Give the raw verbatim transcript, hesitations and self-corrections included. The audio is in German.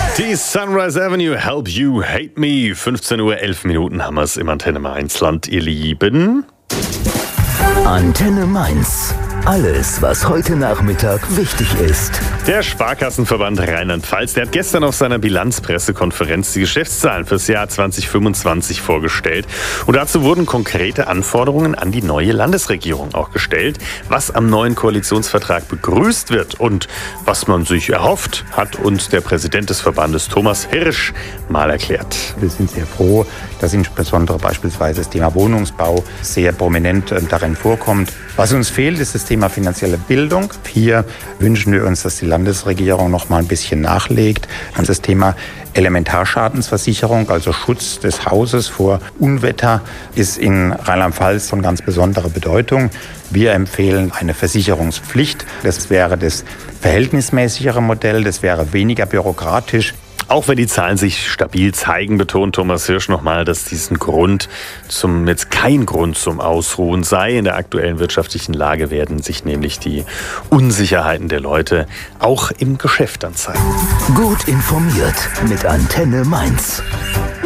Die Sunrise Avenue, Help You, Hate Me. fünfzehn Uhr elf Minuten haben wir es im Antenne Mainz Land, ihr Lieben. Antenne Mainz. Alles, was heute Nachmittag wichtig ist. Der Sparkassenverband Rheinland-Pfalz, der hat gestern auf seiner Bilanzpressekonferenz die Geschäftszahlen fürs Jahr zwanzig fünfundzwanzig vorgestellt. Und dazu wurden konkrete Anforderungen an die neue Landesregierung auch gestellt. Was am neuen Koalitionsvertrag begrüßt wird und was man sich erhofft, hat uns der Präsident des Verbandes Thomas Hirsch mal erklärt. Wir sind sehr froh, dass insbesondere beispielsweise das Thema Wohnungsbau sehr prominent darin vorkommt. Was uns fehlt, ist das Thema finanzielle Bildung. Hier wünschen wir uns, dass die Landesregierung noch mal ein bisschen nachlegt. Das Thema Elementarschadensversicherung, also Schutz des Hauses vor Unwetter, ist in Rheinland-Pfalz von ganz besonderer Bedeutung. Wir empfehlen eine Versicherungspflicht. Das wäre das verhältnismäßigere Modell, das wäre weniger bürokratisch. Auch wenn die Zahlen sich stabil zeigen, betont Thomas Hirsch nochmal, dass diesen Grund zum, jetzt kein Grund zum Ausruhen sei. In der aktuellen wirtschaftlichen Lage werden sich nämlich die Unsicherheiten der Leute auch im Geschäft dann zeigen. Gut informiert mit Antenne Mainz.